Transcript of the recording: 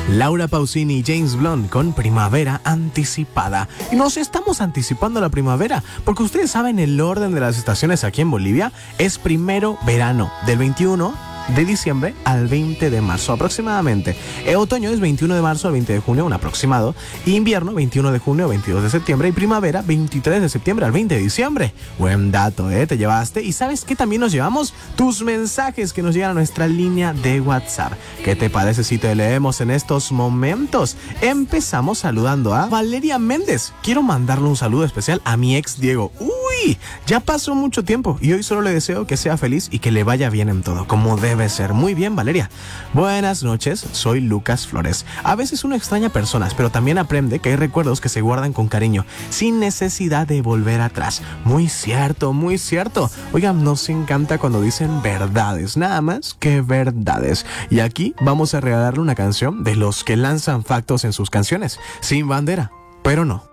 Laura Pausini y James Blunt con Primavera Anticipada. Y nos estamos anticipando a la primavera, porque ustedes saben el orden de las estaciones aquí en Bolivia. Es primero verano, del 21 de diciembre al 20 de marzo aproximadamente. Otoño es 21 de marzo al 20 de junio, un aproximado. Invierno, 21 de junio al 22 de septiembre. Y primavera, 23 de septiembre al 20 de diciembre. Buen dato, te llevaste. Y ¿sabes qué también nos llevamos? Tus mensajes que nos llegan a nuestra línea de WhatsApp. ¿Qué te parece si te leemos en estos momentos? Empezamos saludando a Valeria Méndez. Quiero mandarle un saludo especial a mi ex Diego. Uy, ya pasó mucho tiempo y hoy solo le deseo que sea feliz y que le vaya bien en todo, como debe ser. Muy bien, Valeria. Buenas noches, soy Lucas Flores. A veces uno extraña personas, pero también aprende que hay recuerdos que se guardan con cariño, sin necesidad de volver atrás. Muy cierto, muy cierto. Oigan, nos encanta cuando dicen verdades, nada más que verdades. Y aquí vamos a regalarle una canción de los que lanzan factos en sus canciones. Sin bandera, pero no.